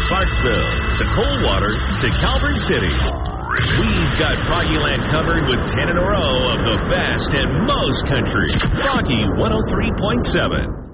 Clarksville to Coldwater to Calvert City. We've got Froggy Land covered with 10 in a row of the best and most country. Froggy 103.7.